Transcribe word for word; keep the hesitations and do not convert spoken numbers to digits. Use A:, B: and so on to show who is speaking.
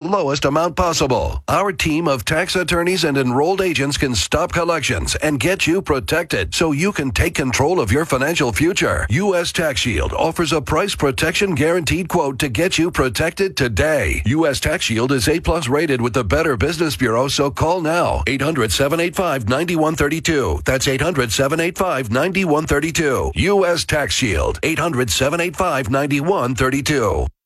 A: lowest amount possible. Our team of tax attorneys and enrolled agents can stop collections and get you protected so you can take control of your financial future. U S Tax Shield offers a price protection guaranteed quote to get you protected today. U S Tax Shield is A plus rated with the Better Business Bureau, so call now. eight hundred, seven eight five, nine one three two. That's eight hundred, seven eight five, nine one three two. U S Tax Shield. eight hundred, seven eight five, nine one three two.